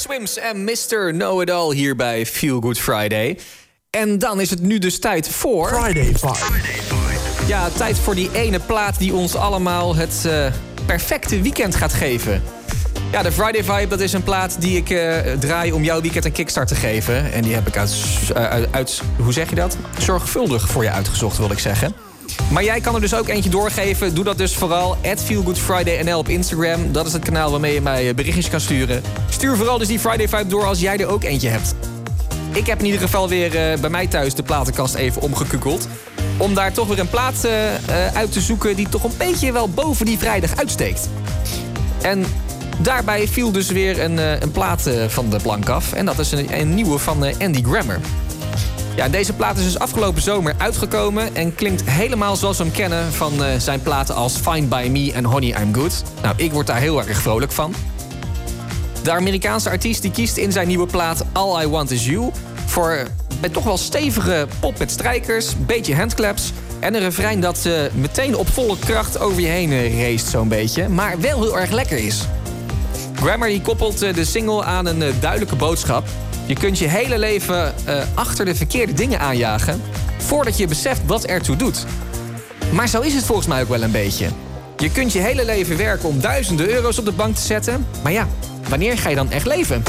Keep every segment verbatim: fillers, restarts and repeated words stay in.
Swims en mister Know-It-All hier bij Feel Good Friday. En dan is het nu dus tijd voor... Friday Vibe. Ja, tijd voor die ene plaat die ons allemaal het uh, perfecte weekend gaat geven. Ja, de Friday Vibe, dat is een plaat die ik uh, draai om jouw weekend een kickstart te geven. En die heb ik uit, uh, uit, uit, hoe zeg je dat? Zorgvuldig voor je uitgezocht, wil ik zeggen. Maar jij kan er dus ook eentje doorgeven. Doe dat dus vooral. at feelgoodfridaynl op Instagram. Dat is het kanaal waarmee je mij berichtjes kan sturen. Stuur vooral dus die Friday Vibe door als jij er ook eentje hebt. Ik heb in ieder geval weer uh, bij mij thuis de platenkast even omgekukkeld. Om daar toch weer een plaat uh, uh, uit te zoeken die toch een beetje wel boven die vrijdag uitsteekt. En daarbij viel dus weer een, uh, een plaat uh, van de plank af. En dat is een, een nieuwe van uh, Andy Grammer. Ja, deze plaat is dus afgelopen zomer uitgekomen en klinkt helemaal zoals we hem kennen van uh, zijn platen als Fine By Me en Honey I'm Good. Nou, ik word daar heel erg vrolijk van. De Amerikaanse artiest die kiest in zijn nieuwe plaat All I Want Is You voor met toch wel stevige pop met strijkers, beetje handclaps en een refrein dat uh, meteen op volle kracht over je heen uh, race zo'n beetje, maar wel heel erg lekker is. Grammer die koppelt uh, de single aan een uh, duidelijke boodschap. Je kunt je hele leven uh, achter de verkeerde dingen aanjagen voordat je beseft wat ertoe doet. Maar zo is het volgens mij ook wel een beetje. Je kunt je hele leven werken om duizenden euro's op de bank te zetten. Maar ja, wanneer ga je dan echt leven?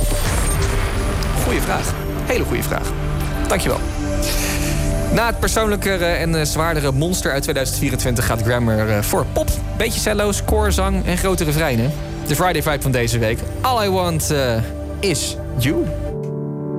Goeie vraag. Hele goede vraag. Dankjewel. Na het persoonlijkere en zwaardere monster uit tweeduizend vierentwintig gaat Grammer voor pop, beetje cello's, koorzang en grote refreinen. De Friday Vibe van deze week. All I Want uh, Is You.